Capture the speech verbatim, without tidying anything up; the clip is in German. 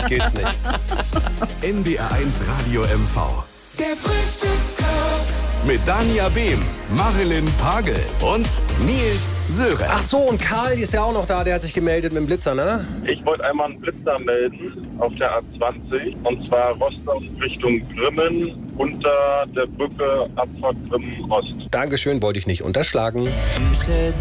lustig geht's nicht. N D R eins Radio M V. Der Frühstücksclub. Mit Dania Behm, Marilyn Pagel und Nils Sören. Ach so, und Karl ist ja auch noch da, der hat sich gemeldet mit dem Blitzer, ne? Ich wollte einmal einen Blitzer melden auf der A zwanzig, und zwar Rostock Richtung Grimmen unter der Brücke Abfahrt Grimmen Ost. Dankeschön, wollte ich nicht unterschlagen. You said